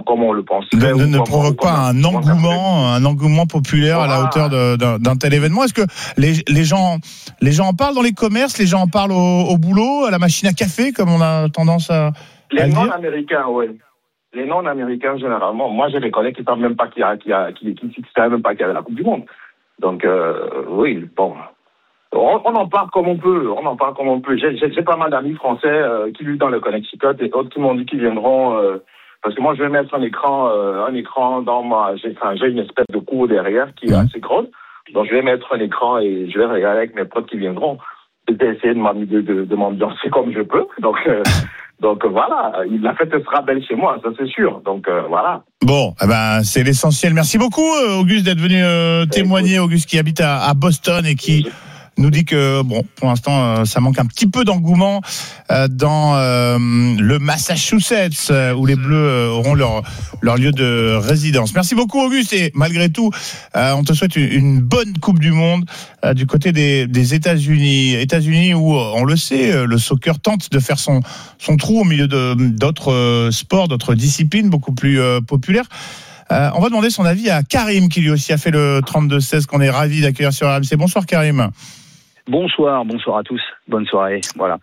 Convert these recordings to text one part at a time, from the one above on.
on le pense. Ne provoque pas un engouement populaire à la hauteur d'un tel événement. Est-ce que les gens en parlent dans les commerces, les gens en parlent au boulot, à la machine à café, comme on a tendance à les dire? Non-américains, oui. Les non-américains, généralement, moi j'ai des collègues qui ne savent même pas qu'il y avait la Coupe du Monde. Donc, oui, bon. On en parle comme on peut. J'ai pas mal d'amis français qui vivent dans le Connecticut et autres qui m'ont dit qu'ils viendront. Parce que moi, je vais mettre un écran dans j'ai une espèce de cour derrière qui est assez grosse. Donc, je vais mettre un écran et je vais regarder avec mes potes qui viendront. Je vais essayer de m'ambiancer comme je peux. Donc voilà, la fête sera belle chez moi, ça c'est sûr. Donc voilà. Bon, c'est l'essentiel. Merci beaucoup, Auguste, d'être venu témoigner. Auguste qui habite à Boston et qui nous dit que pour l'instant ça manque un petit peu d'engouement dans le Massachusetts où les Bleus auront leur lieu de résidence. Merci beaucoup, Auguste, et malgré tout on te souhaite une bonne Coupe du Monde du côté des États-Unis où on le sait, le soccer tente de faire son trou au milieu d'autres sports, d'autres disciplines beaucoup plus populaires. On va demander son avis à Karim qui lui aussi a fait le 32-16 qu'on est ravi d'accueillir sur RMC. Bonsoir Karim. Bonsoir à tous. Bonne soirée. Voilà.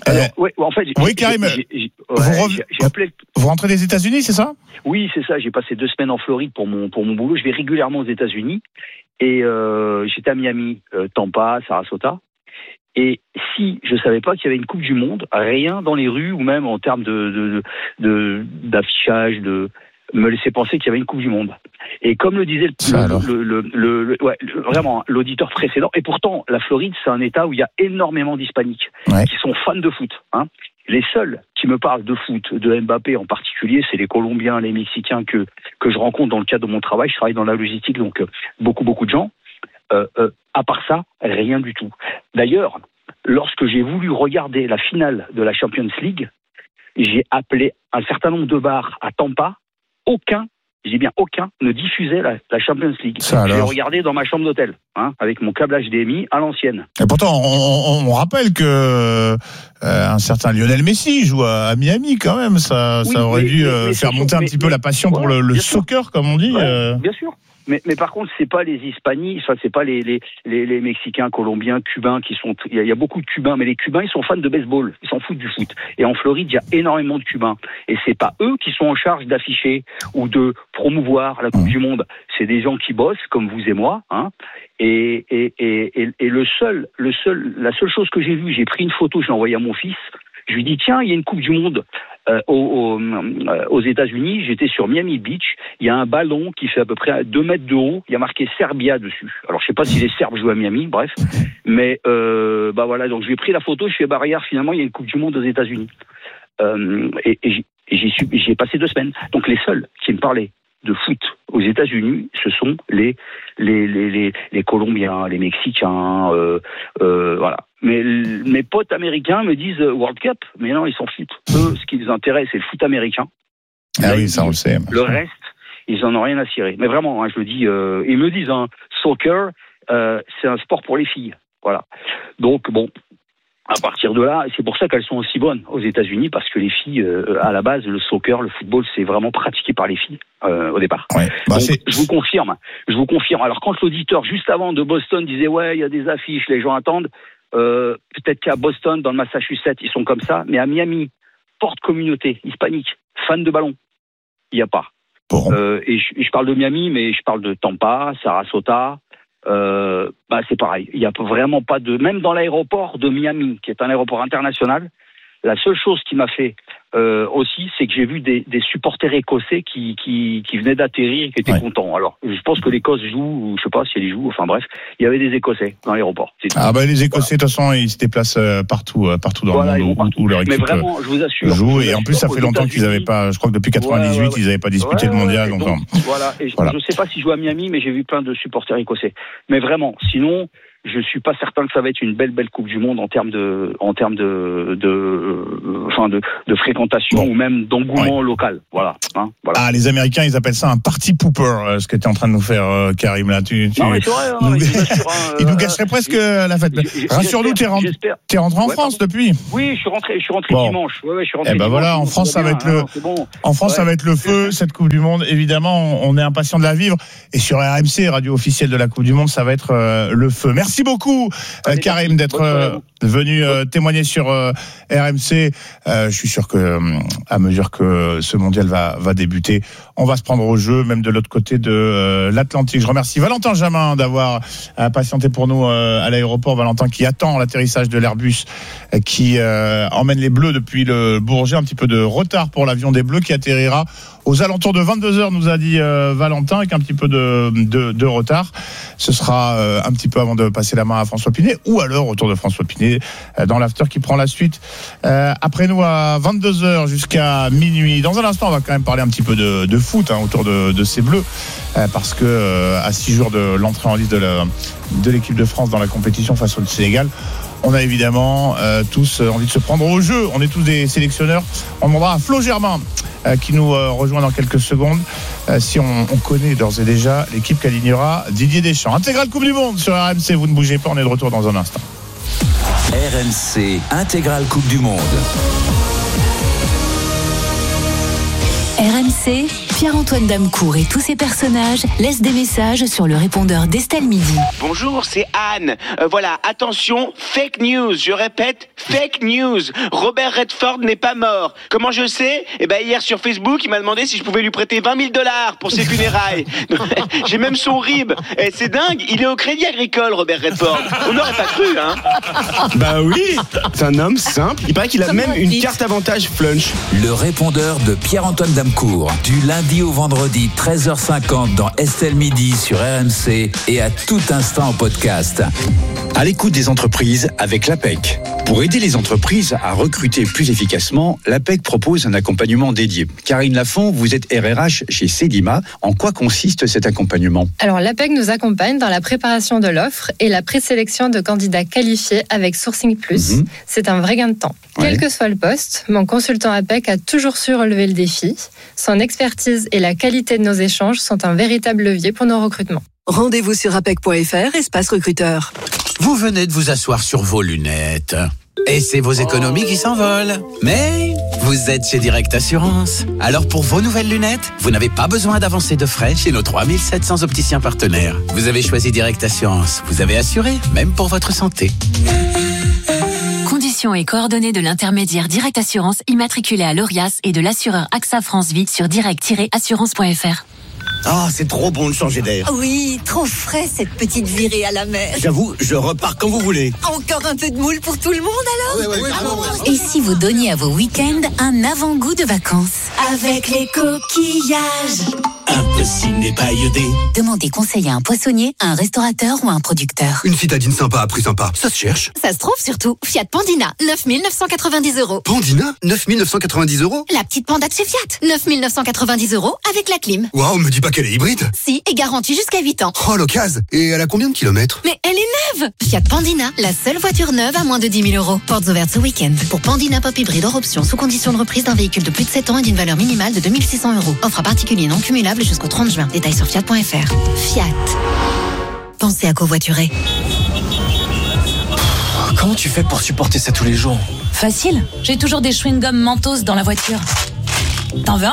Karim, j'ai appelé. Vous rentrez des États-Unis, c'est ça ? Oui, c'est ça. J'ai passé 2 semaines en Floride pour mon boulot. Je vais régulièrement aux États-Unis et j'étais à Miami, Tampa, Sarasota. Et si je savais pas qu'il y avait une Coupe du Monde, rien dans les rues ou même en termes d'affichage, me laissait penser qu'il y avait une Coupe du Monde. Et comme le disait vraiment l'auditeur précédent, et pourtant la Floride c'est un État où il y a énormément d'hispaniques qui sont fans de foot. Les seuls qui me parlent de foot, de Mbappé en particulier, c'est les Colombiens, les Mexicains que je rencontre dans le cadre de mon travail. Je travaille dans la logistique, donc beaucoup de gens. À part ça, rien du tout. D'ailleurs, lorsque j'ai voulu regarder la finale de la Champions League, j'ai appelé un certain nombre de bars à Tampa. Aucun ne diffusait la Champions League. J'ai regardé dans ma chambre d'hôtel, avec mon câble HDMI à l'ancienne. Et pourtant, on rappelle que un certain Lionel Messi joue à Miami quand même. Ça aurait dû faire monter un petit peu la passion pour le soccer, comme on dit. Bien sûr. Mais par contre, c'est pas les Hispaniques, c'est pas les Mexicains, Colombiens, Cubains qui sont. Il y a beaucoup de Cubains, mais les Cubains ils sont fans de baseball, ils s'en foutent du foot. Et en Floride, il y a énormément de Cubains. Et c'est pas eux qui sont en charge d'afficher ou de promouvoir la Coupe du Monde. C'est des gens qui bossent comme vous et moi. Et la seule chose que j'ai vue, j'ai pris une photo, je l'ai envoyée à mon fils. Je lui dis tiens, il y a une Coupe du Monde aux États-Unis. J'étais sur Miami Beach. Il y a un ballon qui fait à peu près 2 mètres de haut. Il y a marqué Serbia dessus. Alors je sais pas si les Serbes jouent à Miami, bref. Mais voilà. Donc je lui ai pris la photo. Je fais regarde, finalement il y a une Coupe du Monde aux États-Unis. Et j'ai passé 2 semaines. Donc les seuls qui me parlaient de foot aux États-Unis, ce sont les Colombiens, les Mexicains, voilà. Mais mes potes américains me disent World Cup, mais non, ils s'en foutent. Eux, ce qui les intéresse, c'est le foot américain. Oui, ça on le sait. Le reste, ils en ont rien à cirer. Mais vraiment, je le dis, ils me disent, soccer, c'est un sport pour les filles. Voilà. Donc bon. À partir de là, c'est pour ça qu'elles sont aussi bonnes aux États-Unis, parce que les filles, à la base, le soccer, le football, c'est vraiment pratiqué par les filles au départ. Ouais. Donc, je vous confirme. Alors quand l'auditeur juste avant de Boston disait il y a des affiches, les gens attendent. Peut-être qu'à Boston, dans le Massachusetts, ils sont comme ça, mais à Miami, forte communauté hispanique, fan de ballon, il n'y a pas. Bon. Et je parle de Miami, mais je parle de Tampa, Sarasota. C'est pareil. Il n'y a vraiment pas de. Même dans l'aéroport de Miami, qui est un aéroport international, la seule chose qui m'a fait aussi, c'est que j'ai vu des supporters écossais qui venaient d'atterrir et qui étaient contents. Alors, je pense que l'Écosse joue, ou je sais pas si elle y joue. Enfin bref, il y avait des Écossais dans l'aéroport. Les Écossais, de toute façon, ils se déplacent partout dans le monde où leur équipe vraiment, je vous assure, joue. Et en plus, ça fait longtemps qu'ils n'avaient pas. Je crois que depuis 98, ils n'avaient pas disputé le mondial. Voilà. Et je ne sais pas s'ils jouent à Miami, mais j'ai vu plein de supporters écossais. Mais vraiment, sinon. je suis pas certain que ça va être une belle Coupe du Monde en termes de fréquentation ou même d'engouement local. Voilà. Ah, les Américains, ils appellent ça un party pooper, ce que tu es en train de nous faire, Karim. Là, non, mais c'est vrai, il nous gâcherait presque la fête. Rassure-nous, t'es rentré en France depuis. Oui, je suis rentré dimanche. Ouais, je suis rentré. Eh ben voilà, en France, ça va être ça va être le feu, cette Coupe du Monde. Évidemment, on est impatient de la vivre. Et sur RMC, radio officielle de la Coupe du Monde, ça va être le feu. Merci beaucoup, Karim, d'être venu témoigner sur RMC. Je suis sûr que à mesure que ce mondial va débuter, on va se prendre au jeu, même de l'autre côté de l'Atlantique. Je remercie Valentin Jamin d'avoir patienté pour nous à l'aéroport. Valentin qui attend l'atterrissage de l'Airbus qui emmène les Bleus depuis le Bourget. Un petit peu de retard pour l'avion des Bleus qui atterrira aux alentours de 22h, nous a dit Valentin, avec un petit peu de retard. Ce sera un petit peu avant de passer la main à François Pinet, ou alors autour de François Pinet dans l'after qui prend la suite après nous à 22h jusqu'à minuit. Dans un instant, on va quand même parler un petit peu de foot autour de ces Bleus, parce que à 6 jours de l'entrée en liste de l'équipe de France dans la compétition face au Sénégal, on a évidemment tous envie de se prendre au jeu. On est tous des sélectionneurs. On demandera à Flo Germain qui nous rejoint dans quelques secondes si on connaît d'ores et déjà l'équipe qu'alignera Didier Deschamps. Intégrale Coupe du Monde sur RMC. Vous ne bougez pas, on est de retour dans un instant. RMC Intégrale Coupe du Monde. RMC, Pierre-Antoine Damecourt et tous ses personnages laissent des messages sur le répondeur d'Estelle Midi. Bonjour, c'est Anne. Voilà, attention, fake news. Je répète, fake news. Robert Redford n'est pas mort. Comment je sais ? Hier sur Facebook, il m'a demandé si je pouvais lui prêter $20 000 pour ses funérailles. J'ai même son RIB. C'est dingue, il est au Crédit Agricole, Robert Redford. On n'aurait pas cru, hein ? Bah oui, c'est un homme simple. Il paraît qu'il a même une carte avantage Flunch. Le répondeur de Pierre-Antoine Damecourt, du lundi au vendredi 13h50 dans Estelle Midi sur RMC et à tout instant en podcast. À l'écoute des entreprises avec l'APEC. Pour aider les entreprises à recruter plus efficacement, l'APEC propose un accompagnement dédié. Karine Lafont, vous êtes RRH chez Cedima. En quoi consiste cet accompagnement ? Alors l'APEC nous accompagne dans la préparation de l'offre et la présélection de candidats qualifiés avec Sourcing Plus. C'est un vrai gain de temps. Ouais. Quel que soit le poste, mon consultant APEC a toujours su relever le défi. Son expertise et la qualité de nos échanges sont un véritable levier pour nos recrutements. Rendez-vous sur apec.fr, espace recruteur. Vous venez de vous asseoir sur vos lunettes. Et c'est vos économies qui s'envolent. Mais vous êtes chez Direct Assurance. Alors pour vos nouvelles lunettes, vous n'avez pas besoin d'avancer de frais chez nos 3700 opticiens partenaires. Vous avez choisi Direct Assurance. Vous avez assuré, même pour votre santé. Conditions et coordonnées de l'intermédiaire Direct Assurance immatriculé à l'ORIAS et de l'assureur AXA France Vie sur direct-assurance.fr. Oh, c'est trop bon de changer d'air. Oui, trop frais cette petite virée à la mer. J'avoue, je repars quand vous voulez. Encore un peu de moule pour tout le monde alors ? Oui, et si vous donniez à vos week-ends un avant-goût de vacances ? Avec les coquillages. Impossible n'est pas iodé. Demandez conseil à un poissonnier, à un restaurateur ou à un producteur. Une citadine sympa à prix sympa, ça se cherche. Ça se trouve surtout. Fiat Pandina, 9 990 €. Pandina, 9 990 €. La petite panda de chez Fiat, 9 990 € avec la clim. Waouh, me dis pas qu'elle est hybride. Si, et garantie jusqu'à 8 ans. Oh, l'occasion. Et elle a combien de kilomètres ? Mais elle est neuve. Fiat Pandina, la seule voiture neuve à moins de 10 000 €. Portes ouvertes ce week-end. Pour Pandina Pop hybride hors option, sous condition de reprise d'un véhicule de plus de 7 ans et d'une valeur minimale de 2 600 €. Offre à particulier non cumulable jusqu'au 30 juin. Détails sur fiat.fr. Fiat. Pensez à covoiturer. Comment tu fais pour supporter ça tous les jours ? Facile, j'ai toujours des chewing-gums Mentos dans la voiture. T'en veux un ?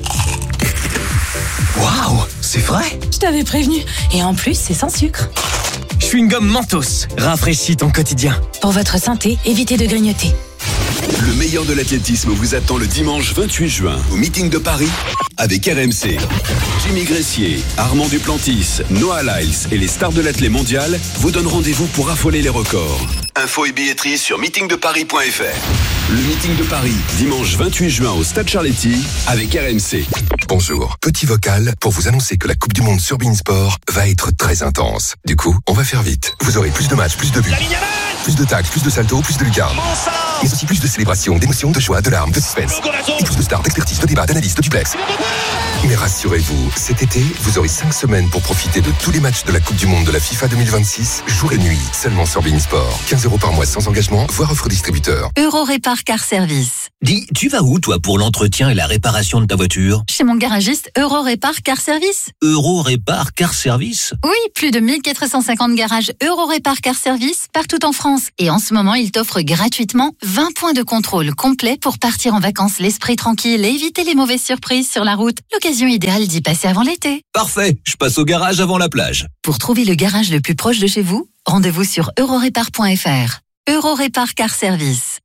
Waouh, c'est vrai ? Je t'avais prévenu. Et en plus, c'est sans sucre. Chewing-gum Mentos, rafraîchis ton quotidien. Pour votre santé, évitez de grignoter. Le meilleur de l'athlétisme vous attend le dimanche 28 juin au meeting de Paris avec RMC. Jimmy Gressier, Armand Duplantis, Noah Lyles et les stars de l'athlé mondial vous donnent rendez-vous pour affoler les records. Infos et billetterie sur meetingdeparis.fr. Le meeting de Paris, dimanche 28 juin au Stade Charletti avec RMC. Bonjour, petit vocal pour vous annoncer que la Coupe du Monde sur Beansport va être très intense. Du coup, on va faire vite. Vous aurez plus de matchs, plus de buts, plus de tacles, plus de saltos, plus de lucarnes. Mais aussi plus de célébrations, d'émotions, de joie, de larmes, de suspense. Et plus de stars, d'expertise, de débats, d'analyses, de duplex. Mais rassurez-vous, cet été, vous aurez 5 semaines pour profiter de tous les matchs de la Coupe du Monde de la FIFA 2026, jour et nuit, seulement sur Bein Sport. 15 € par mois sans engagement, voire offre distributeur. Eurorépar Car Service. Dis, tu vas où toi pour l'entretien et la réparation de ta voiture? Chez mon garagiste Eurorépar Car Service. Eurorépar Car Service? Oui, plus de 1450 garages Eurorépar Car Service partout en France. Et en ce moment, il t'offre gratuitement 20 points de contrôle complet pour partir en vacances l'esprit tranquille et éviter les mauvaises surprises sur la route. L'occasion idéale d'y passer avant l'été. Parfait, je passe au garage avant la plage. Pour trouver le garage le plus proche de chez vous, rendez-vous sur eurorépar.fr. Eurorépar Car Service.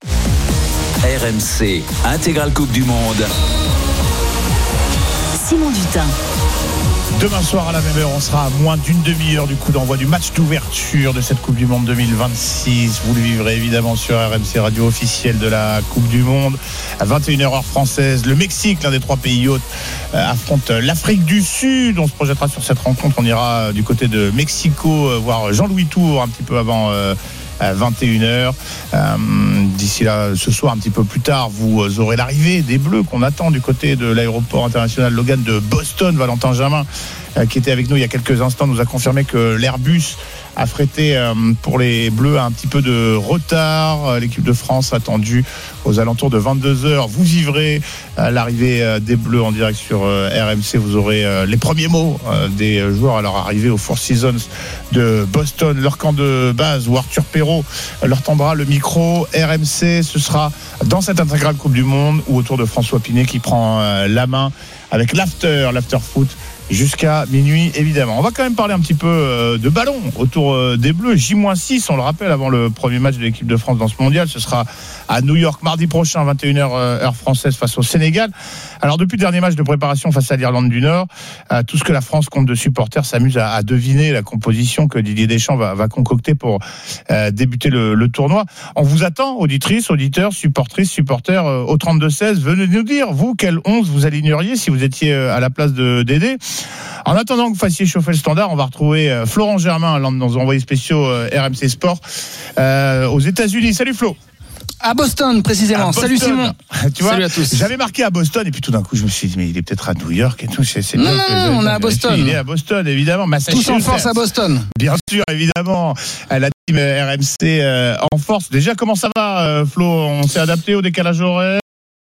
RMC, intégrale Coupe du Monde. Simon Dutin. Demain soir à la même heure, on sera à moins d'une demi-heure du coup d'envoi du match d'ouverture de cette Coupe du Monde 2026. Vous le vivrez évidemment sur RMC, radio officielle de la Coupe du Monde. À 21h heure française, le Mexique, l'un des 3 pays hôtes, affronte l'Afrique du Sud. On se projettera sur cette rencontre. On ira du côté de Mexico voir Jean-Louis Tour un petit peu avant 21h. D'ici là, ce soir, un petit peu plus tard, vous aurez l'arrivée des Bleus qu'on attend du côté de l'aéroport international Logan de Boston. Valentin Jamin, qui était avec nous il y a quelques instants, nous a confirmé que l'Airbus affrété pour les Bleus a un petit peu de retard. L'équipe de France attendue aux alentours de 22h. Vous vivrez l'arrivée des Bleus en direct sur RMC. Vous aurez les premiers mots des joueurs à leur arrivée au Four Seasons de Boston, leur camp de base, où Arthur Perrault leur tendra le micro. RMC, ce sera dans cette intégrale Coupe du Monde ou autour de François Pinet qui prend la main avec l'after foot jusqu'à minuit évidemment. On va quand même parler un petit peu de ballon autour des Bleus. J-6, on le rappelle, avant le premier match de l'équipe de France dans ce mondial. Ce sera à New York mardi prochain, 21h heure française, face au Sénégal. Alors depuis le dernier match de préparation face à l'Irlande du Nord, tout ce que la France compte de supporters s'amuse à deviner la composition que Didier Deschamps va concocter pour débuter le tournoi. On vous attend, auditrices, auditeurs, supporters au 32-16. Venez nous dire, vous, quel 11 vous aligneriez si vous étiez à la place de Dédé. En attendant que vous fassiez chauffer le standard, on va retrouver Florent Germain, l'un de nos envoyés spéciaux RMC Sport aux États-Unis. Salut Flo. À Boston, précisément. Salut Simon. Tu vois, salut à tous. J'avais marqué à Boston et puis tout d'un coup je me suis dit mais il est peut-être à New York et tout. Non, on est à Boston. Il est à Boston évidemment. Tous en force à Boston. Bien sûr, évidemment. La team RMC en force. Déjà, comment ça va Flo? On s'est adapté au décalage horaire?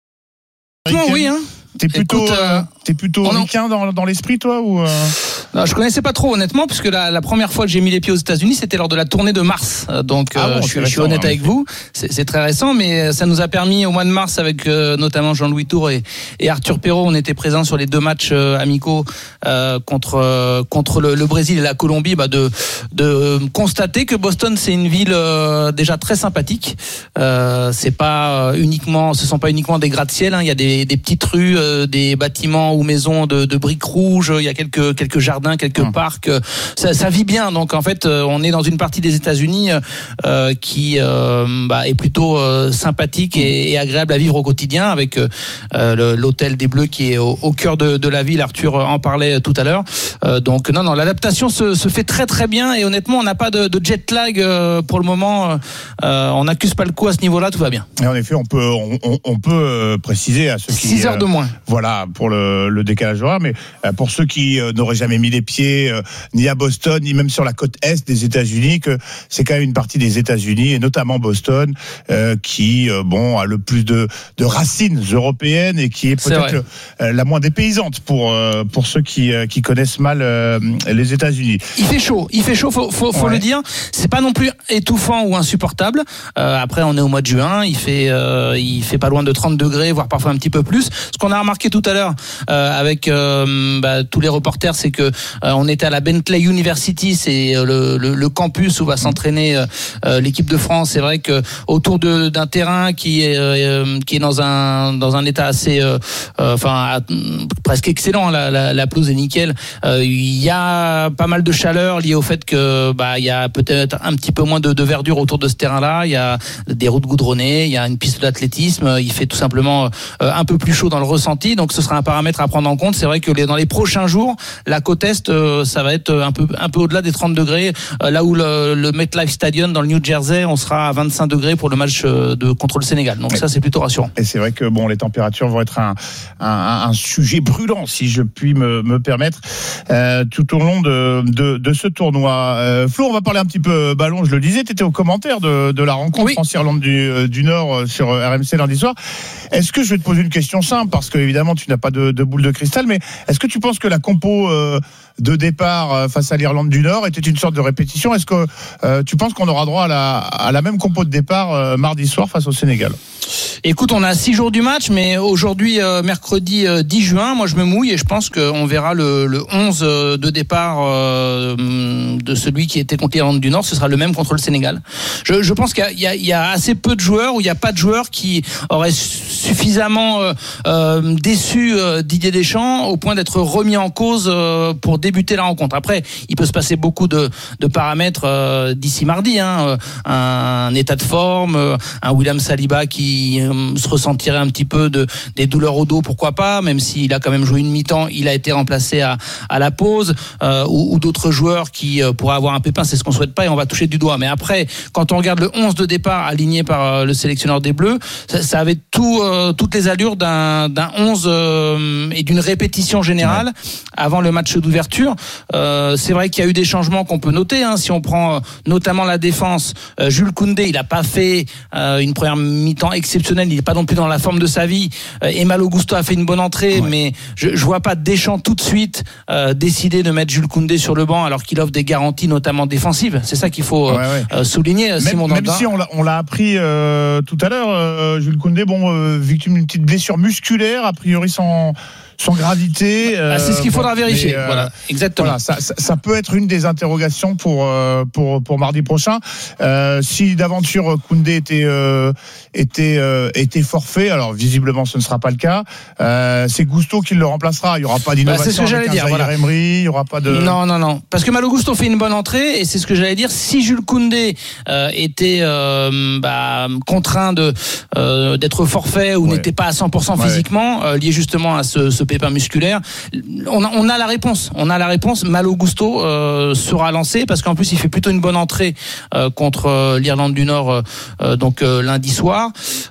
Oui, hein. T'es plutôt ricain dans l'esprit, toi, ou Non, je connaissais pas trop, honnêtement, puisque la première fois que j'ai mis les pieds aux États-Unis, c'était lors de la tournée de mars. Donc, je suis honnête avec vous. C'est très récent, mais ça nous a permis au mois de mars, avec notamment Jean-Louis Tour et Arthur Perrault, on était présents sur les 2 matchs amicaux contre le Brésil et la Colombie, de constater que Boston, c'est une ville déjà très sympathique. Ce sont pas uniquement des gratte-ciel. Hein. Il y a des petites rues, des bâtiments ou maisons de briques rouges. Il y a quelques jardins, quelques parcs. Ça vit bien. Donc en fait, on est dans une partie des États-Unis qui est plutôt sympathique et agréable à vivre au quotidien, avec l'hôtel des Bleus qui est au cœur de la ville. Arthur en parlait tout à l'heure. Donc non, l'adaptation se fait très très bien et honnêtement, on n'a pas de jet lag pour le moment. On n'accuse pas le coup à ce niveau-là, tout va bien. Et en effet, on peut préciser à ceux qui 6 heures de moins. Voilà pour le décalage horaire, mais pour ceux qui n'auraient jamais mis les pieds ni à Boston ni même sur la côte est des États-Unis, que c'est quand même une partie des États-Unis et notamment Boston qui a le plus de racines européennes et qui est peut-être la moins dépaysante pour ceux qui connaissent mal les États-Unis. Il fait chaud, faut le dire. C'est pas non plus étouffant ou insupportable. Après, on est au mois de juin, il fait pas loin de 30 degrés, voire parfois un petit peu plus. Ce qu'on a remarqué tout à l'heure avec tous les reporters, c'est que on était à la Bentley University, c'est le campus où va s'entraîner l'équipe de France. C'est vrai que autour d'un terrain qui est dans un état assez presque excellent, la pelouse est nickel. Il y a pas mal de chaleur liée au fait que il y a peut-être un petit peu moins de verdure autour de ce terrain-là. Il y a des routes goudronnées, il y a une piste d'athlétisme. Il fait tout simplement un peu plus chaud dans le ressenti, donc ce sera un paramètre à prendre en compte. C'est vrai que dans les prochains jours, la côte est, ça va être un peu au-delà des 30 degrés. Là où le MetLife Stadium dans le New Jersey, on sera à 25 degrés pour le match contre le Sénégal. Donc ça, c'est plutôt rassurant. Et c'est vrai que les températures vont être un sujet brûlant, si je puis me permettre, tout au long de ce tournoi. Flo, on va parler un petit peu ballon. Je le disais, tu étais au commentaire de la rencontre France-Irlande du Nord sur RMC lundi soir. Est-ce que je vais te poser une question simple, parce que évidemment tu n'as pas de boule de cristal, mais est-ce que tu penses que la compo de départ face à l'Irlande du Nord était une sorte de répétition? Est-ce que tu penses qu'on aura droit à la même compo de départ mardi soir face au Sénégal? Écoute, on a 6 jours du match, mais aujourd'hui, mercredi 10 juin, moi je me mouille et je pense qu'on verra le 11 de départ de celui qui était contre l'Irlande du Nord. Ce sera le même contre le Sénégal. Je pense qu'il y a assez peu de joueurs, ou il n'y a pas de joueurs qui auraient suffisamment déçu Didier Deschamps au point d'être remis en cause pour débuter la rencontre. Après, il peut se passer beaucoup de paramètres d'ici mardi, un état de forme, un William Saliba qui se ressentirait un petit peu des douleurs au dos, pourquoi pas, même s'il a quand même joué une mi-temps, il a été remplacé à la pause, ou d'autres joueurs qui pourraient avoir un pépin, c'est ce qu'on souhaite pas et on va toucher du doigt. Mais après, quand on regarde le 11 de départ aligné par le sélectionneur des Bleus, ça avait toutes les allures d'un 11 et d'une répétition générale avant le match d'ouverture. C'est vrai qu'il y a eu des changements qu'on peut noter, si on prend notamment la défense. Jules Koundé, il a pas fait une première mi-temps exceptionnelle, il n'est pas non plus dans la forme de sa vie. Et Malo Gusto a fait une bonne entrée, mais je vois pas Deschamps tout de suite décider de mettre Jules Koundé sur le banc alors qu'il offre des garanties notamment défensises. C'est ça qu'il faut souligner. Simon même si on l'a appris tout à l'heure, Jules Koundé, victime d'une petite blessure musculaire, a priori sans gravité. C'est ce qu'il faudra vérifier. Voilà, exactement. Voilà, ça peut être une des interrogations pour mardi prochain. Si d'aventure Koundé était forfait, alors visiblement ce ne sera pas le cas. C'est Gusto qui le remplacera. Il n'y aura pas d'innovation. C'est ce que j'allais dire. Voilà. Emery, il y aura pas de. Non. Parce que Malo Gusto fait une bonne entrée et c'est ce que j'allais dire. Si Jules Koundé était contraint d'être forfait ou n'était pas à 100% physiquement, lié justement à ce pépin musculaire, on a la réponse. Malo Gusto sera lancé parce qu'en plus il fait plutôt une bonne entrée contre l'Irlande du Nord lundi soir.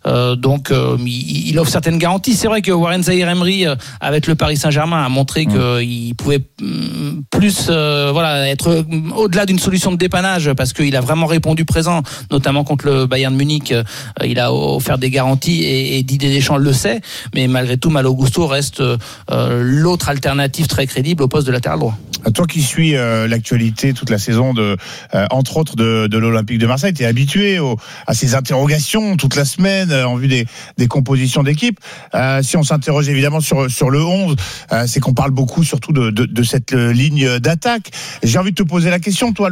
Il offre certaines garanties. C'est vrai que Warren Zaïre-Emery avec le Paris Saint-Germain a montré qu'il pouvait plus être au-delà d'une solution de dépannage parce qu'il a vraiment répondu présent, notamment contre le Bayern de Munich. Il a offert des garanties et Didier Deschamps le sait, mais malgré tout Malo Gusto reste l'autre alternative très crédible au poste de latéral droit. Toi qui suis l'actualité toute la saison entre autres de l'Olympique de Marseille, tu es habitué à ces interrogations toute la semaine en vue des compositions d'équipe. Si on s'interroge évidemment sur le 11, c'est qu'on parle beaucoup surtout de cette ligne d'attaque. J'ai envie de te poser la question, toi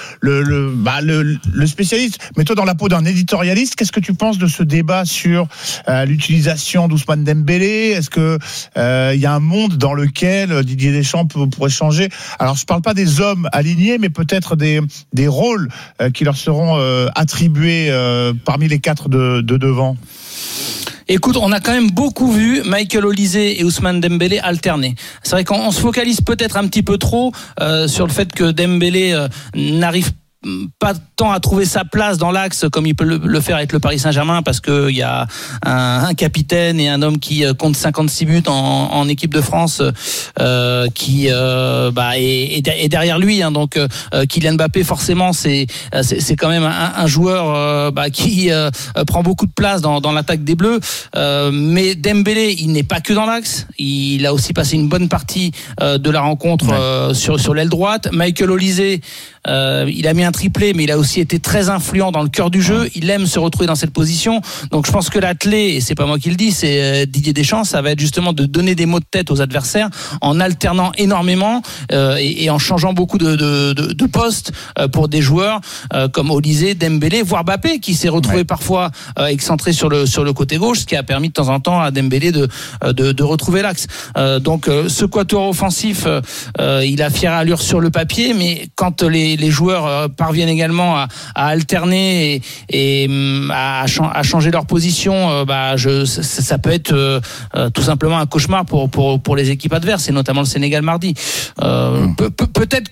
le spécialiste, mets-toi dans la peau d'un éditorialiste, qu'est-ce que tu penses de ce débat sur l'utilisation d'Ousmane Dembélé? Est-ce que il y a un monde dans lequel Didier Deschamps pourrait changer? Alors je parle pas des hommes alignés, mais peut-être des rôles qui leur seront attribués parmi les 4 de devant. Écoute, on a quand même beaucoup vu Michael Olise et Ousmane Dembélé alterner. C'est vrai qu'on se focalise peut-être un petit peu trop sur le fait que Dembélé n'arrive pas tant à trouver sa place dans l'axe comme il peut le faire avec le Paris Saint-Germain parce que il y a un capitaine et un homme qui compte 56 buts en équipe de France qui est derrière lui, donc Kylian Mbappé forcément c'est quand même un joueur qui prend beaucoup de place dans l'attaque des Bleus, mais Dembélé il n'est pas que dans l'axe, il a aussi passé une bonne partie de la rencontre sur l'aile droite. Michael Olise Il a mis un triplé, mais il a aussi été très influent dans le cœur du jeu. Il aime se retrouver dans cette position. Donc je pense que la clé, et c'est pas moi qui le dis, c'est Didier Deschamps, ça va être justement de donner des mots de tête aux adversaires en alternant énormément et en changeant beaucoup de postes pour des joueurs comme Olysée, Dembélé, voire Mbappé, qui s'est retrouvé parfois excentré sur le côté gauche, ce qui a permis de temps en temps à Dembélé de retrouver l'axe. Donc ce quatuor offensif, il a fière allure sur le papier, mais quand les joueurs parviennent également à alterner et à changer leur position, ça peut être tout simplement un cauchemar pour les équipes adverses, et notamment le Sénégal mardi. Peut-être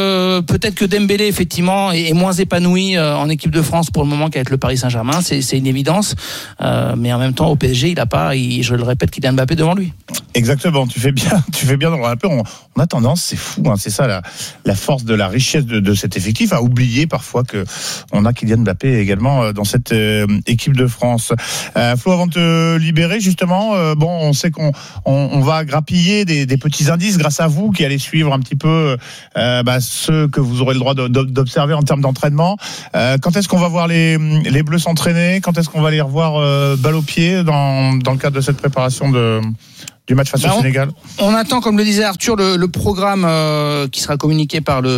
que Dembélé effectivement est moins épanoui en équipe de France pour le moment qu'avec le Paris Saint-Germain, c'est une évidence, mais en même temps au PSG il a pas, je le répète, Kylian Mbappé devant lui. Exactement, tu fais bien de le rappeler. On a tendance, c'est fou, hein, c'est ça la force de la richesse de cet effectif, à oublier parfois que on a Kylian Mbappé également dans cette équipe de France. Flo, avant de te libérer justement, on sait qu'on va grappiller des petits indices grâce à vous qui allez suivre un petit peu ceux que vous aurez le droit d'observer en termes d'entraînement. Quand est-ce qu'on va voir les Bleus s'entraîner? Quand est-ce qu'on va les revoir balle au pied dans le cadre de cette préparation du match face au Sénégal? On attend, comme le disait Arthur, le programme qui sera communiqué par le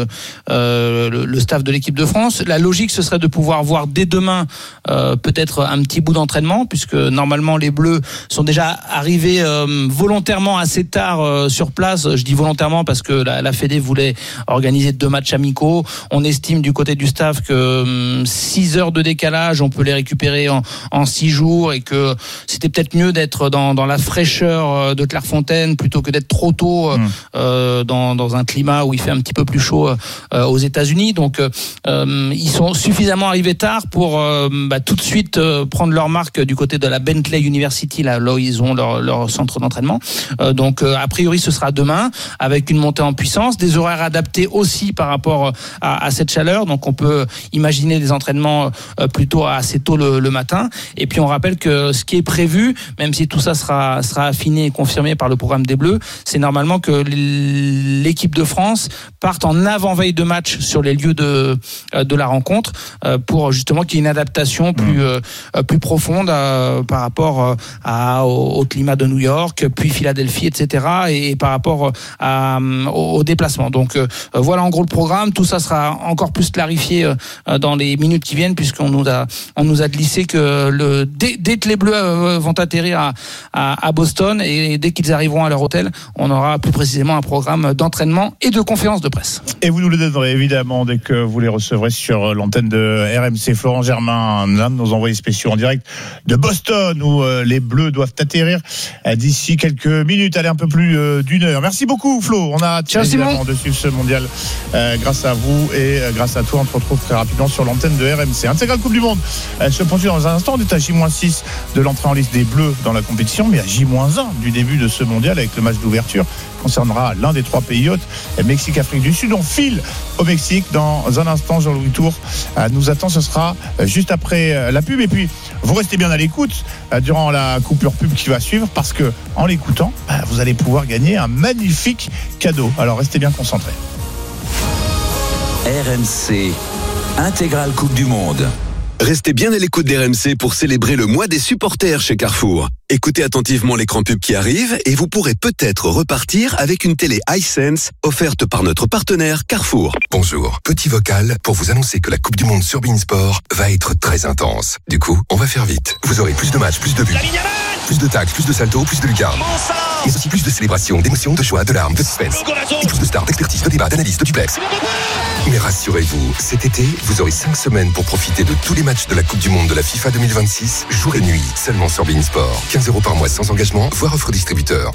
staff de l'équipe de France. La logique, ce serait de pouvoir voir dès demain peut-être un petit bout d'entraînement, puisque normalement les Bleus sont déjà arrivés volontairement assez tard sur place. Je dis volontairement parce que la Fédé voulait organiser 2 matchs amicaux. On estime du côté du staff que 6 heures de décalage, on peut les récupérer en 6 jours, et que c'était peut-être mieux d'être dans la fraîcheur de Clairefontaine plutôt que d'être trop tôt dans un climat où il fait un petit peu plus chaud aux États-Unis. Donc ils sont suffisamment arrivés tard pour tout de suite prendre leur marque du côté de la Bentley University, là où ils ont leur centre d'entraînement. Donc a priori ce sera demain, avec une montée en puissance, des horaires adaptés aussi par rapport à cette chaleur. Donc on peut imaginer des entraînements plutôt assez tôt le matin. Et puis on rappelle que ce qui est prévu, même si tout ça sera affiné et confirmé par le programme des Bleus, c'est normalement que l'équipe de France parte en avant-veille de match sur les lieux de la rencontre, pour justement qu'il y ait une adaptation plus profonde par rapport au climat de New York, puis Philadelphie, etc., et par rapport au déplacement. Donc voilà en gros le programme. Tout ça sera encore plus clarifié dans les minutes qui viennent, puisqu'on nous a glissé que dès que les Bleus vont atterrir à Boston, et dès qu'ils arriveront à leur hôtel, on aura plus précisément un programme d'entraînement et de conférence de presse. Et vous nous le donnerez évidemment dès que vous les recevrez sur l'antenne de RMC. Florent Germain, l'un de nos envoyés spéciaux en direct de Boston, où les Bleus doivent atterrir d'ici quelques minutes, allez, un peu plus d'une heure. Merci beaucoup Flo, on a hâte évidemment de suivre ce mondial grâce à vous et grâce à toi. On se retrouve très rapidement sur l'antenne de RMC. Intégrale Coupe du Monde se poursuit dans un instant. On est à J-6 de l'entrée en liste des Bleus dans la compétition, mais à J-1 du début de ce mondial, avec le match d'ouverture concernera l'un des 3 pays hôtes, Mexique, Afrique du Sud. On file au Mexique dans un instant. Jean-Louis Tour nous attend, ce sera juste après la pub, et puis vous restez bien à l'écoute durant la coupure pub qui va suivre, parce que en l'écoutant, vous allez pouvoir gagner un magnifique cadeau. Alors restez bien concentrés. RMC Intégrale Coupe du Monde. Restez bien à l'écoute d'RMC pour célébrer le mois des supporters chez Carrefour. Écoutez attentivement l'écran pub qui arrive et vous pourrez peut-être repartir avec une télé iSense offerte par notre partenaire Carrefour. Bonjour, petit vocal pour vous annoncer que la Coupe du Monde sur beIN Sport va être très intense. Du coup, on va faire vite. Vous aurez plus de matchs, plus de buts, plus de tacles, plus de saltos, plus de lucarnes. Et aussi plus de célébrations, d'émotions, de joie, de larmes, de suspense. Et plus de stars, d'expertise, de débats, d'analyse, de duplex. Mais rassurez-vous, cet été, vous aurez 5 semaines pour profiter de tous les matchs de la Coupe du Monde de la FIFA 2026, jour et nuit, seulement sur beIN Sport. 15 € par mois sans engagement, voire offre distributeur.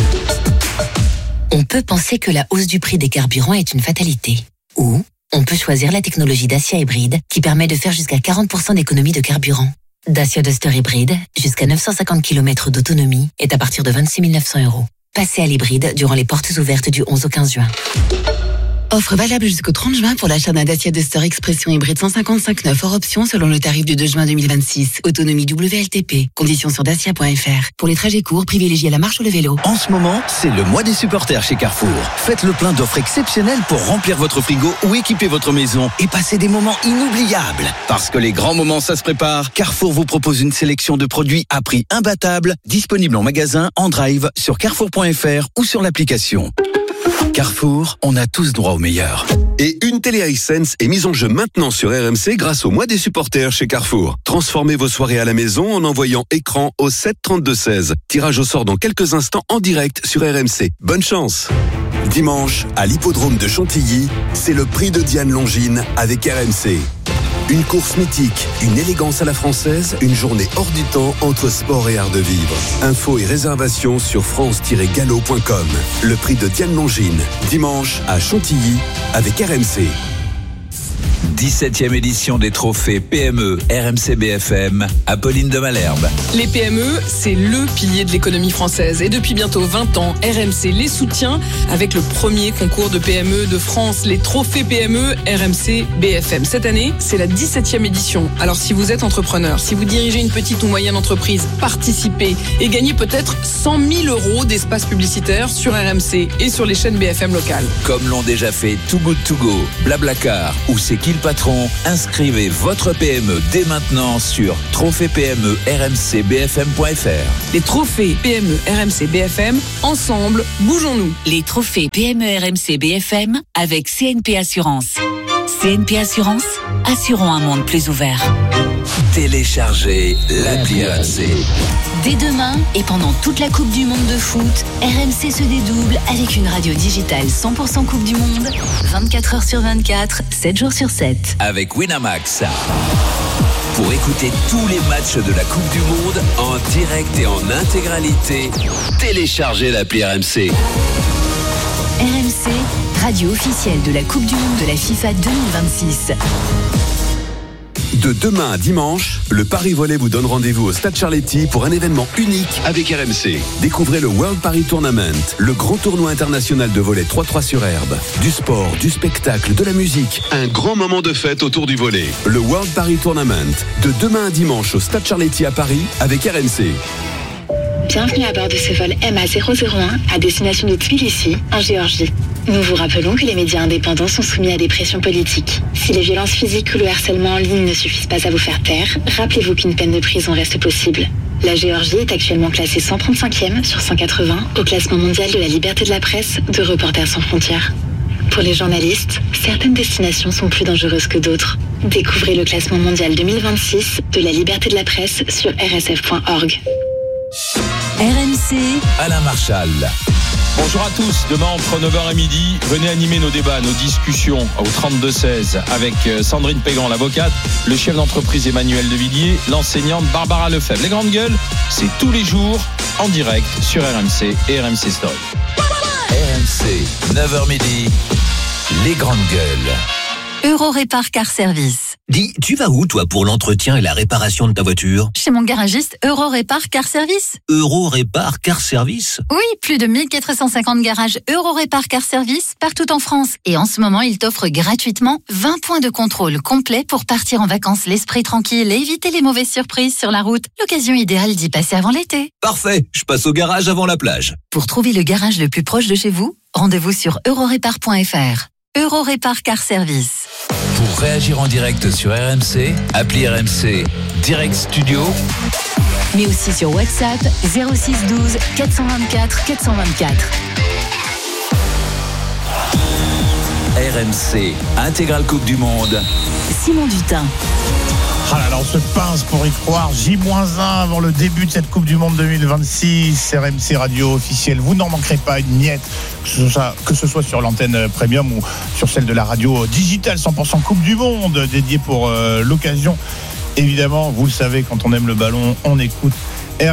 On peut penser que la hausse du prix des carburants est une fatalité. Ou on peut choisir la technologie Dacia hybride qui permet de faire jusqu'à 40% d'économie de carburant. Dacia Duster hybride, jusqu'à 950 km d'autonomie, est à partir de 26 900 €. Passez à l'hybride durant les portes ouvertes du 11 au 15 juin. Offre valable jusqu'au 30 juin pour l'achat d'un Dacia Duster Expression hybride 155 hors option selon le tarif du 2 juin 2026. Autonomie WLTP. Conditions sur dacia.fr. Pour les trajets courts, privilégiez la marche ou le vélo. En ce moment, c'est le mois des supporters chez Carrefour. Faites le plein d'offres exceptionnelles pour remplir votre frigo ou équiper votre maison et passer des moments inoubliables. Parce que les grands moments, ça se prépare. Carrefour vous propose une sélection de produits à prix imbattable, disponibles en magasin, en drive, sur carrefour.fr ou sur l'application. Carrefour, on a tous droit au meilleur. Et une télé iSense est mise en jeu maintenant sur RMC grâce au mois des supporters chez Carrefour. Transformez vos soirées à la maison en envoyant écran au 7 32 16. Tirage au sort dans quelques instants en direct sur RMC. Bonne chance. Dimanche, à l'hippodrome de Chantilly, c'est le prix de Diane Longines avec RMC. Une course mythique, une élégance à la française, une journée hors du temps entre sport et art de vivre. Infos et réservations sur france-galop.com. Le prix de Diane Longines, dimanche à Chantilly avec RMC. 17e édition des trophées PME RMC BFM, Apolline de Malherbe. Les PME, c'est le pilier de l'économie française. Et depuis bientôt 20 ans, RMC les soutient avec le premier concours de PME de France, les trophées PME RMC BFM. Cette année, c'est la 17e édition. Alors si vous êtes entrepreneur, si vous dirigez une petite ou moyenne entreprise, participez et gagnez peut-être 100 000 € d'espace publicitaire sur RMC et sur les chaînes BFM locales. Comme l'ont déjà fait Too Good To Go, Blablacar ou C'est qui le patron, inscrivez votre PME dès maintenant sur trophées-PME-RMC-BFM.fr. Les trophées PME RMC BFM, ensemble, bougeons-nous. Les trophées PME RMC BFM avec CNP Assurance. CNP Assurance, assurons un monde plus ouvert. Téléchargez l'appli RMC. Dès demain et pendant toute la Coupe du Monde de foot, RMC se dédouble avec une radio digitale 100% Coupe du Monde, 24 heures sur 24, 7 jours sur 7. Avec Winamax. Pour écouter tous les matchs de la Coupe du Monde en direct et en intégralité, téléchargez l'appli RMC. RMC, radio officielle de la Coupe du Monde de la FIFA 2026. De demain à dimanche, le Paris Volley vous donne rendez-vous au Stade Charletti pour un événement unique avec RMC. Découvrez le World Paris Tournament, le grand tournoi international de volley 3-3 sur herbe. Du sport, du spectacle, de la musique, un grand moment de fête autour du volley. Le World Paris Tournament, de demain à dimanche au Stade Charletti à Paris avec RMC. Bienvenue à bord de ce vol MA001 à destination de Tbilissi, en Géorgie. Nous vous rappelons que les médias indépendants sont soumis à des pressions politiques. Si les violences physiques ou le harcèlement en ligne ne suffisent pas à vous faire taire, rappelez-vous qu'une peine de prison reste possible. La Géorgie est actuellement classée 135e sur 180 au classement mondial de la liberté de la presse de Reporters sans frontières. Pour les journalistes, certaines destinations sont plus dangereuses que d'autres. Découvrez le classement mondial 2026 de la liberté de la presse sur rsf.org. RMC, Alain Marchal. Bonjour à tous, demain entre 9h et midi, venez animer nos débats, nos discussions au 32-16 avec Sandrine Pégan, l'avocate, le chef d'entreprise Emmanuel Devilliers, l'enseignante Barbara Lefebvre. Les grandes gueules, c'est tous les jours en direct sur RMC et RMC Story. RMC, 9h midi, les grandes gueules. Eurorépar Car Service. Dis, tu vas où toi pour l'entretien et la réparation de ta voiture? Chez mon garagiste Eurorépar Car Service. Eurorépar Car Service? Oui, plus de 1450 garages Eurorépar Car Service partout en France. Et en ce moment, ils t'offrent gratuitement 20 points de contrôle complet pour partir en vacances l'esprit tranquille et éviter les mauvaises surprises sur la route. L'occasion idéale d'y passer avant l'été. Parfait, je passe au garage avant la plage. Pour trouver le garage le plus proche de chez vous, rendez-vous sur eurorépar.fr. Eurorépar Car Service. Pour réagir en direct sur RMC, appli RMC Direct Studio. Mais aussi sur WhatsApp 06 12 424 424. RMC, intégrale Coupe du Monde. Simon Dutin. Ah là là, on se pince pour y croire. J-1 avant le début de cette Coupe du Monde 2026. RMC Radio officielle. Vous n'en manquerez pas une miette, que ce soit sur l'antenne premium ou sur celle de la radio digitale 100% Coupe du Monde, dédiée pour l'occasion. Évidemment, vous le savez, quand on aime le ballon, on écoute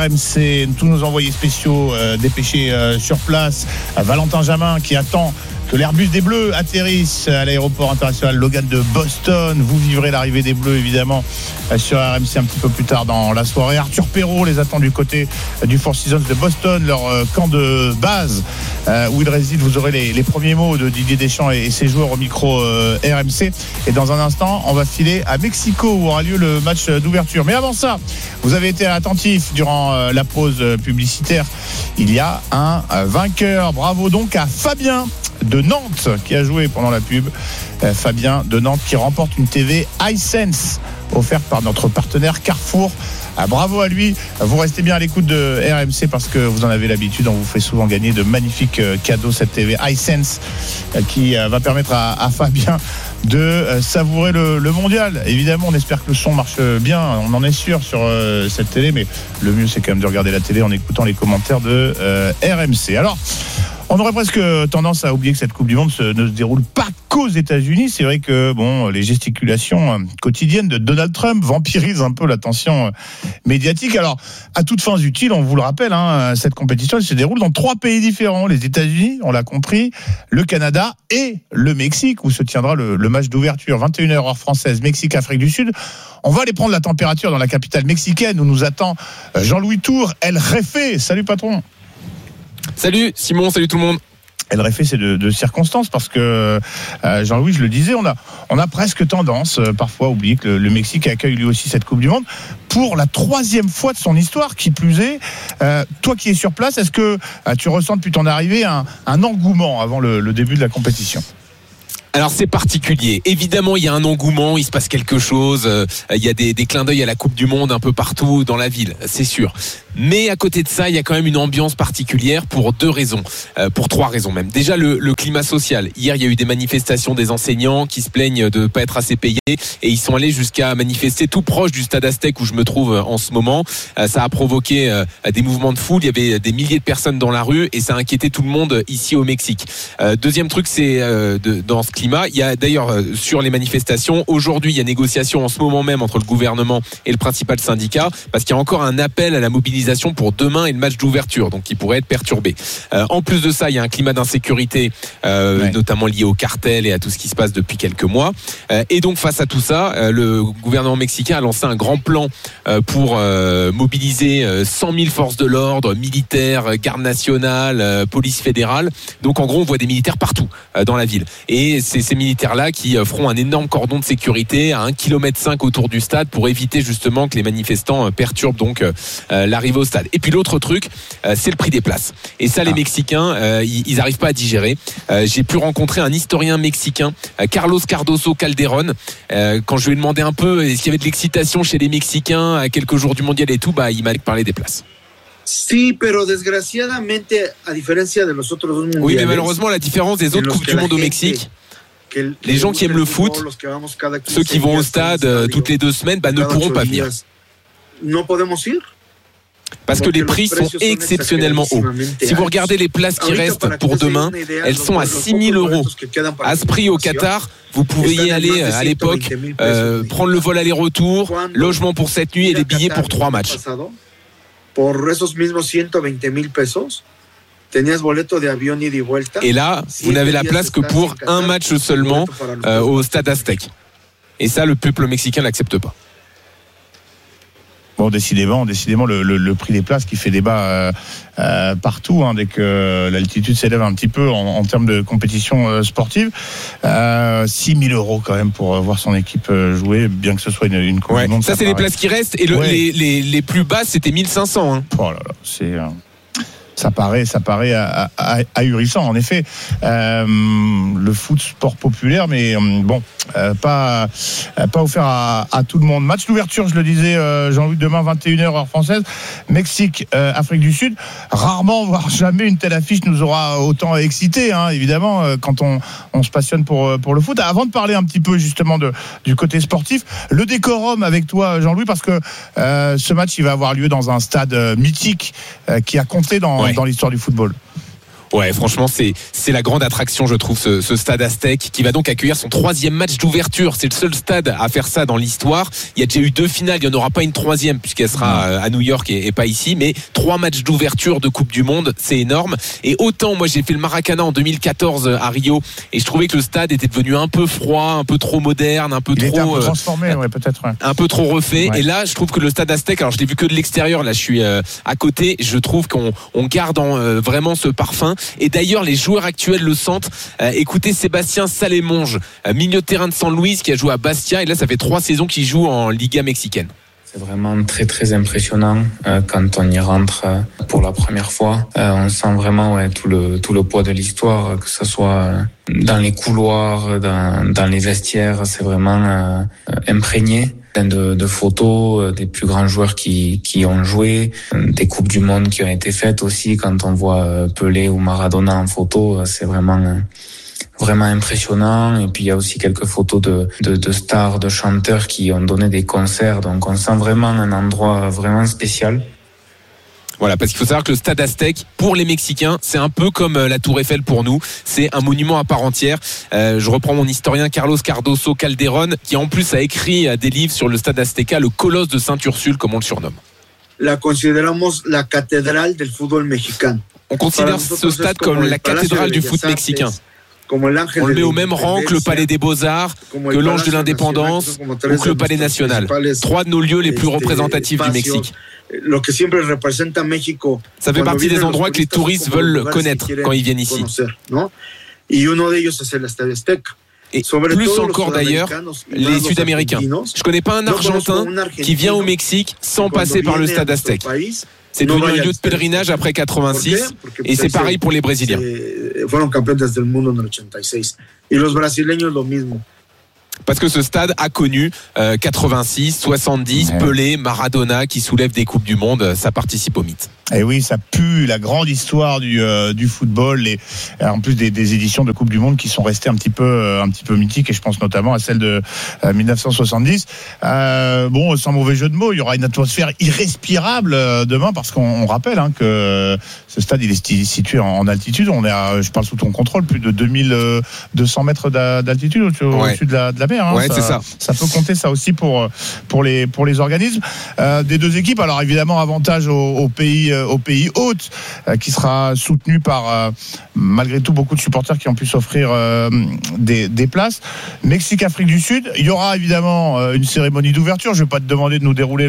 RMC. Tous nos envoyés spéciaux dépêchés sur place. Valentin Jamin qui attend que l'Airbus des Bleus atterrisse à l'aéroport international Logan de Boston. Vous vivrez l'arrivée des Bleus évidemment sur RMC un petit peu plus tard dans la soirée. Arthur Perrault les attend du côté du Four Seasons de Boston, leur camp de base où il réside. Vous aurez les premiers mots de Didier Deschamps et ses joueurs au micro RMC. Et dans un instant, on va filer à Mexico où aura lieu le match d'ouverture. Mais avant ça, vous avez été attentifs durant la pause publicitaire. Il y a un vainqueur. Bravo donc à Fabien de Nantes qui a joué pendant la pub. Fabien de Nantes qui remporte une TV iSense offerte par notre partenaire Carrefour. Bravo à lui. Vous restez bien à l'écoute de RMC parce que vous en avez l'habitude. On vous fait souvent gagner de magnifiques cadeaux. Cette TV iSense qui va permettre à Fabien de savourer le mondial. Évidemment, on espère que le son marche bien. On en est sûr sur cette télé, mais le mieux c'est quand même de regarder la télé en écoutant les commentaires de RMC. Alors, on aurait presque tendance à oublier que cette Coupe du Monde ne se déroule pas qu'aux États-Unis. C'est vrai que les gesticulations quotidiennes de Donald Trump vampirisent un peu l'attention médiatique. Alors, à toutes fins utiles, on vous le rappelle, cette compétition elle se déroule dans 3 pays différents. Les États-Unis, on l'a compris, le Canada et le Mexique, où se tiendra le match d'ouverture. 21h heure française, Mexique, Afrique du Sud. On va aller prendre la température dans la capitale mexicaine où nous attend Jean-Louis Tour, El Jefe. Salut patron. Salut Simon, salut tout le monde. El Jefe, c'est de circonstance parce que Jean-Louis, je le disais, on a presque tendance parfois à oublier que le Mexique accueille lui aussi cette Coupe du Monde pour la 3e fois de son histoire, qui plus est. Toi qui es sur place, est-ce que tu ressens depuis ton arrivée un engouement avant le début de la compétition ? Alors c'est particulier. Évidemment, il y a un engouement, il se passe quelque chose. Il y a des clins d'œil à la Coupe du Monde un peu partout dans la ville, c'est sûr. Mais à côté de ça, il y a quand même une ambiance particulière pour 2 raisons, pour 3 raisons même. Déjà le climat social. Hier, il y a eu des manifestations des enseignants qui se plaignent de ne pas être assez payés et ils sont allés jusqu'à manifester tout proche du stade Aztec où je me trouve en ce moment. Ça a provoqué des mouvements de foule. Il y avait des milliers de personnes dans la rue et ça a inquiété tout le monde ici au Mexique. Deuxième truc, c'est dans ce climat. Il y a d'ailleurs sur les manifestations, aujourd'hui il y a négociation en ce moment même entre le gouvernement et le principal syndicat parce qu'il y a encore un appel à la mobilisation pour demain et le match d'ouverture, donc qui pourrait être perturbé. En plus de ça, il y a un climat d'insécurité notamment lié au cartel et à tout ce qui se passe depuis quelques mois. Et donc face à tout ça, le gouvernement mexicain a lancé un grand plan pour mobiliser 100 000 forces de l'ordre, militaires, garde nationale, police fédérale. Donc en gros, on voit des militaires partout dans la ville. Et c'est ces militaires-là qui feront un énorme cordon de sécurité à 1,5 km autour du stade pour éviter justement que les manifestants perturbent donc l'arrivée au stade. Et puis l'autre truc, c'est le prix des places. Et ça, les Mexicains, ils n'arrivent pas à digérer. J'ai pu rencontrer un historien mexicain, Carlos Cardoso Calderón. Quand je lui ai demandé un peu est-ce qu'il y avait de l'excitation chez les Mexicains à quelques jours du mondial et tout, il m'a parlé des places. Sí, pero desgraciadamente, a diferencia de los otros dos mundiales. Oui, mais malheureusement, la différence des autres Coupes du Monde au Mexique, les gens qui aiment le foot, ceux qui vont au stade toutes les 2 semaines, ne pourront pas venir. Parce que les prix sont exceptionnellement hauts. Si vous regardez les places qui restent pour demain, elles sont à 6 000 €. À ce prix au Qatar, vous pouvez y aller à l'époque, prendre le vol aller-retour, logement pour 7 nuits et des billets pour 3 matchs. Por esos mismos 120,000 pesos, tenías boleto de avión ida y vuelta. Et là, vous n'avez la place que pour un match seulement au stade Aztec. Et ça, le peuple mexicain n'accepte pas. Bon, décidément, le prix des places qui fait débat partout, dès que l'altitude s'élève un petit peu en termes de compétition sportive. 6 000 € quand même pour voir son équipe jouer, bien que ce soit une Coupe du Monde. Ça, c'est les places qui restent. Et les plus basses, c'était 1 500. Oh là là, c'est... Ça paraît ahurissant, en effet. Le foot, sport populaire, mais pas offert à tout le monde. Match d'ouverture, je le disais, Jean-Louis, demain 21h heure française. Mexique, Afrique du Sud. Rarement, voire jamais, une telle affiche nous aura autant excité, évidemment, quand on se passionne pour le foot. Avant de parler un petit peu justement du côté sportif, le décorum avec toi, Jean-Louis, parce que ce match, il va avoir lieu dans un stade mythique qui a compté dans l'histoire du football. Ouais, franchement, c'est la grande attraction, je trouve, ce stade Aztec, qui va donc accueillir son 3e match d'ouverture. C'est le seul stade à faire ça dans l'histoire. Il y a déjà eu 2 finales, il n'y en aura pas une 3e puisqu'elle sera à New York et pas ici, mais 3 matchs d'ouverture de Coupe du Monde, c'est énorme. Et autant, moi, j'ai fait le Maracana en 2014 à Rio, et je trouvais que le stade était devenu un peu froid, un peu trop moderne, un peu il trop était un peu transformé, peut-être. Ouais. Un peu trop refait. Ouais. Et là, je trouve que le stade Aztec, alors je l'ai vu que de l'extérieur, là, je suis à côté. Je trouve qu'on garde vraiment ce parfum. Et d'ailleurs, les joueurs actuels le sentent. Écoutez Sébastien Salémonge, milieu de terrain de San Luis, qui a joué à Bastia, et là ça fait 3 saisons qu'il joue en Liga mexicaine. C'est vraiment très très impressionnant quand on y rentre pour la première fois. On sent vraiment tout le poids de l'histoire, que ce soit dans les couloirs, dans les vestiaires. C'est vraiment imprégné. De photos des plus grands joueurs qui ont joué, des coupes du monde qui ont été faites aussi. Quand on voit Pelé ou Maradona en photo, c'est vraiment impressionnant. Et puis il y a aussi quelques photos de stars, de chanteurs qui ont donné des concerts. Donc on sent vraiment un endroit vraiment spécial. Voilà, parce qu'il faut savoir que le stade Aztec, pour les Mexicains, c'est un peu comme la Tour Eiffel pour nous. C'est un monument à part entière. Je reprends mon historien Carlos Cardoso Calderón, qui en plus a écrit des livres sur le stade Azteca, le colosse de Saint-Ursule, comme on le surnomme. La consideramos la cathédrale del fútbol mexicano. On considère ce stade comme la cathédrale du foot mexicain. On le met au même rang que le Palais des Beaux-Arts, que l'Ange de l'Indépendance ou que le Palais National. 3 de nos lieux les plus représentatifs du Mexique. Ça fait partie des endroits que les touristes veulent connaître quand ils viennent ici. Et plus encore d'ailleurs, les Sud-Américains. Je ne connais pas un Argentin qui vient au Mexique sans passer par le stade Aztec. C'est devenu un lieu de pèlerinage après 86, et c'est pareil pour les Brésiliens. Parce que ce stade a connu 86, 70, Pelé, Maradona qui soulèvent des Coupes du Monde, ça participe au mythe. Et oui, ça pue la grande histoire du football, et en plus des éditions de Coupe du Monde qui sont restées un petit peu mythiques, et je pense notamment à celle de 1970. Sans mauvais jeu de mots, il y aura une atmosphère irrespirable demain, parce qu'on rappelle que ce stade il est situé en altitude. On est je parle sous ton contrôle, plus de 2200 mètres d'altitude au-dessus de la mer. Ouais, c'est ça. Ça peut compter ça aussi pour les organismes des deux équipes. Alors évidemment, avantage au pays hôte, qui sera soutenu par malgré tout beaucoup de supporters qui ont pu s'offrir des places. Mexique-Afrique du Sud, il y aura évidemment une cérémonie d'ouverture. Je ne vais pas te demander de nous dérouler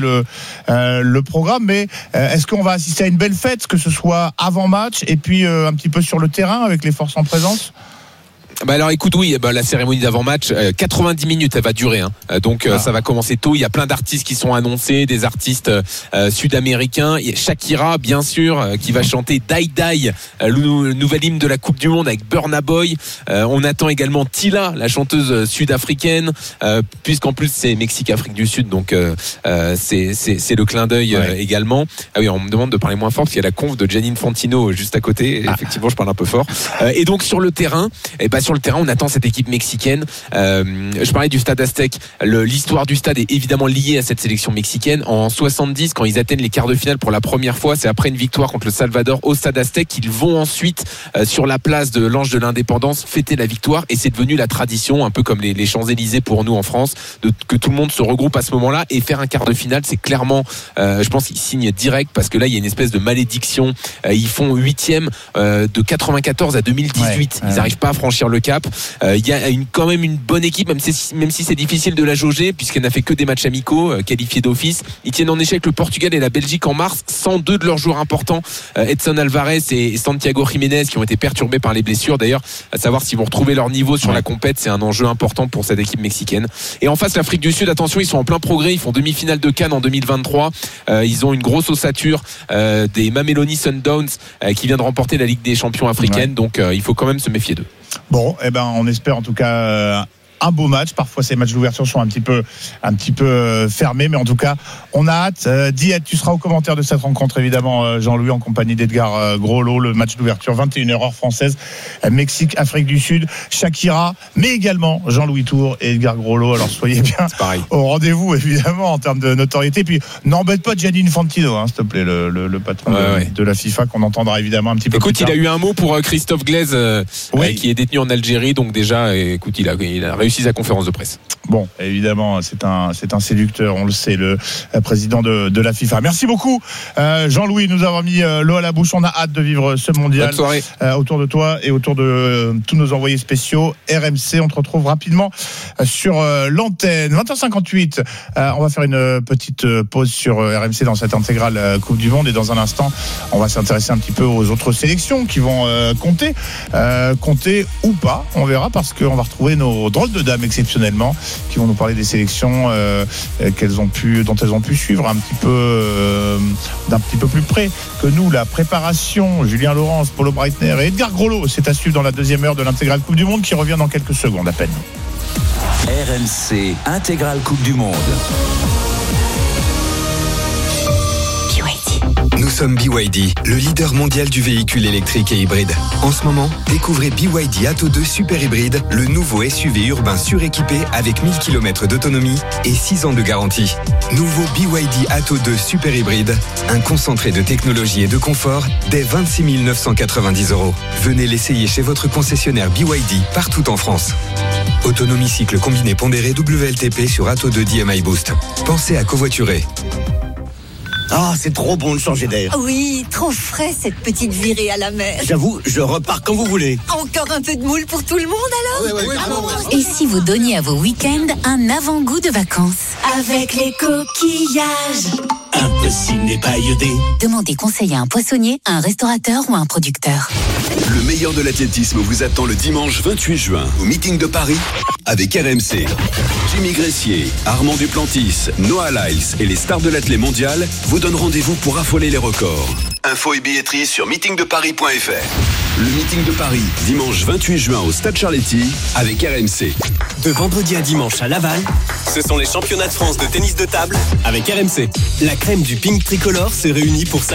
le programme, mais est-ce qu'on va assister à une belle fête, que ce soit avant match et puis un petit peu sur le terrain avec les forces en présence? Alors écoute, oui, la cérémonie d'avant-match, 90 minutes, elle va durer. Donc ça va commencer tôt. Il y a plein d'artistes qui sont annoncés, des artistes sud-américains. Il y a Shakira, bien sûr, qui va chanter Die Die, le nouvel hymne de la Coupe du Monde avec Burna Boy. On attend également Tila, la chanteuse sud-africaine, puisqu'en plus c'est Mexique-Afrique du Sud, donc c'est le clin d'œil également. Ah oui, on me demande de parler moins fort parce qu'il y a la conf de Gianni Infantino juste à côté. Et effectivement, je parle un peu fort. Et donc sur le terrain, on attend cette équipe mexicaine. Je parlais du stade Aztec. L'histoire du stade est évidemment liée à cette sélection mexicaine. En 70, quand ils atteignent les quarts de finale pour la première fois, c'est après une victoire contre le Salvador au stade Aztec qu'ils vont ensuite sur la place de l'Ange de l'Indépendance fêter la victoire, et c'est devenu la tradition, un peu comme les Champs-Élysées pour nous en France, que tout le monde se regroupe à ce moment-là, et faire un quart de finale, c'est clairement, je pense qu'ils signent direct, parce que là il y a une espèce de malédiction. Ils font 8e de 94 à 2018. Ils n'arrivent pas à franchir le cap. Il y a quand même une bonne équipe, même si c'est difficile de la jauger, puisqu'elle n'a fait que des matchs amicaux qualifiés d'office. Ils tiennent en échec le Portugal et la Belgique en mars, sans 2 de leurs joueurs importants, Edson Alvarez et Santiago Jiménez, qui ont été perturbés par les blessures. D'ailleurs, à savoir s'ils vont retrouver leur niveau sur la compète, c'est un enjeu important pour cette équipe mexicaine. Et en face, l'Afrique du Sud, attention, ils sont en plein progrès. Ils font demi-finale de CAN en 2023. Ils ont une grosse ossature des Mamelodi Sundowns, qui vient de remporter la Ligue des champions africaine. Donc il faut quand même se méfier d'eux. Bon, on espère en tout cas un beau match. Parfois, ces matchs d'ouverture sont un petit peu fermés, mais en tout cas, on a hâte. Diet, tu seras au commentaire de cette rencontre, évidemment, Jean-Louis, en compagnie d'Edgar Groslo. Le match d'ouverture, 21h heure française, Mexique, Afrique du Sud, Shakira, mais également Jean-Louis Tour et Edgar Groslo. Alors, soyez bien au rendez-vous, évidemment, en termes de notoriété. Puis, n'embête pas Gianni Infantino, s'il te plaît, le patron de la FIFA, qu'on entendra évidemment un petit peu plus tard. Écoute, il a eu un mot pour Christophe Glaise, qui est détenu en Algérie. Donc déjà, écoute, il a réussi sa conférence de presse. Bon, évidemment, c'est un séducteur, on le sait, le président de la FIFA. Merci beaucoup, Jean-Louis, nous avoir mis l'eau à la bouche. On a hâte de vivre ce mondial. Bonne soirée. Autour de toi et autour de tous nos envoyés spéciaux RMC. On te retrouve rapidement sur l'antenne. 20h58, on va faire une petite pause sur RMC dans cette intégrale Coupe du Monde. Et dans un instant, on va s'intéresser un petit peu aux autres sélections qui vont compter ou pas. On verra, parce qu'on va retrouver nos drôles de dames exceptionnellement, qui vont nous parler des sélections dont elles ont pu suivre d'un petit peu plus près que nous. La préparation, Julien Laurence, Paulo Breitner et Edgar Groslo, c'est à suivre dans la deuxième heure de l'intégrale Coupe du Monde, qui revient dans quelques secondes à peine. RMC Intégrale Coupe du Monde. Nous sommes BYD, le leader mondial du véhicule électrique et hybride. En ce moment, découvrez BYD Atto 2 Super Hybride, le nouveau SUV urbain suréquipé avec 1000 km d'autonomie et 6 ans de garantie. Nouveau BYD Atto 2 Super Hybride, un concentré de technologie et de confort dès 26 990 €. Venez l'essayer chez votre concessionnaire BYD partout en France. Autonomie cycle combiné pondéré WLTP sur Atto 2 DMI Boost. Pensez à covoiturer. Ah, c'est trop bon de changer d'air. Oui, trop frais cette petite virée à la mer. J'avoue, je repars quand vous voulez. Encore un peu de moule pour tout le monde alors? Et si vous donniez à vos week-ends un avant-goût de vacances? Avec les coquillages. Impossible n'est pas iodé. Demandez conseil à un poissonnier, à un restaurateur ou à un producteur. Le meilleur de l'athlétisme vous attend le dimanche 28 juin au meeting de Paris avec RMC. Jimmy Gressier, Armand Duplantis, Noah Lyles et les stars de l'athlé mondial vous donnent rendez-vous pour affoler les records. Infos et billetterie sur meetingdeparis.fr. Le meeting de Paris, dimanche 28 juin au Stade Charletti avec RMC. De vendredi à dimanche à Laval, ce sont les championnats de France de tennis de table avec RMC. La crème du pink tricolore se réunit pour